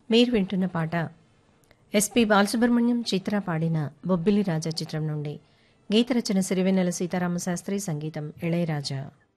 మీరు వింటున్న పాట ఎస్పి బాలసుబ్రహ్మణ్యం చిత్ర పాడిన బొబ్బిలి రాజా చిత్రం నుండి. గీత రచన సిరివెన్నెల సీతారామశాస్త్రి, సంగీతం ఇళయరాజా.